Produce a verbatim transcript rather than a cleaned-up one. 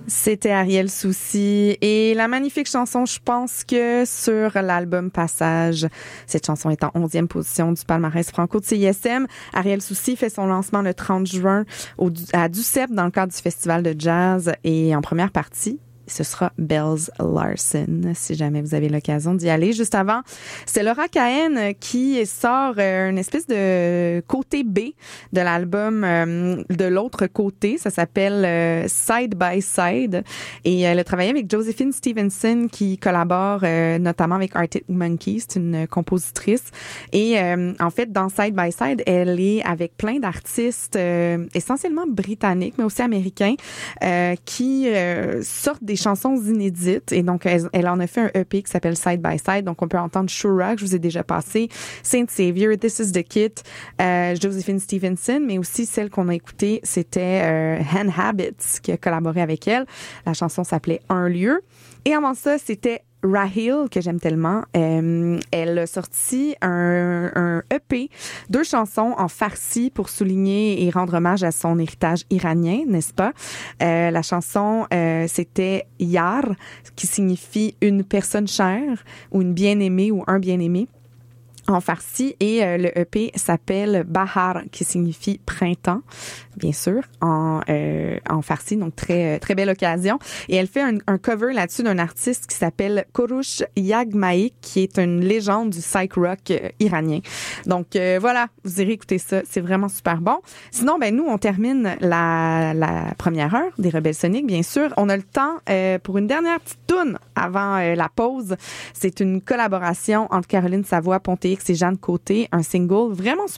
C'était Ariel Soucy et la magnifique chanson « Je pense que » sur l'album Passage. Cette chanson est en onzième position du palmarès franco de C I S M. Ariel Soucy fait son lancement le trente juin au, à Duceppe dans le cadre du festival de jazz et en première partie, ce sera Bells Larsen, si jamais vous avez l'occasion d'y aller. Juste avant, c'est Laura Cahen qui sort euh, une espèce de côté B de l'album euh, de l'autre côté. Ça s'appelle euh, Side by Side. Et elle a travaillé avec Josephine Stevenson qui collabore euh, notamment avec Arctic Monkeys. C'est une compositrice. Et euh, en fait, dans Side by Side, elle est avec plein d'artistes euh, essentiellement britanniques, mais aussi américains, euh, qui euh, sortent des chansons inédites et donc elle, elle en a fait un E P qui s'appelle Side by Side, donc on peut entendre Shura que je vous ai déjà passé, Saint Savior, This is the Kit, euh, Josephine Stevenson, mais aussi celle qu'on a écoutée, c'était euh, Han Habits qui a collaboré avec elle. La chanson s'appelait Un lieu et avant ça c'était Raheel, que j'aime tellement. Euh, elle a sorti un, un E P, deux chansons en farsi pour souligner et rendre hommage à son héritage iranien, n'est-ce pas? Euh, la chanson, euh, c'était Yar, qui signifie une personne chère ou une bien-aimée ou un bien-aimé en farsi, et euh, le E P s'appelle Bahar, qui signifie printemps, bien sûr, en euh, en farsi, donc très très belle occasion. Et elle fait un, un cover là-dessus d'un artiste qui s'appelle Koroush Yagmaï, qui est une légende du psych rock euh, iranien. Donc euh, voilà, vous irez écouter ça, c'est vraiment super bon. Sinon, ben nous on termine la la première heure des Rebelles Soniques, bien sûr. On a le temps euh, pour une dernière petite toune avant euh, la pause. C'est une collaboration entre Caroline Savoie, Ponté et Jeanne Côté, un single vraiment super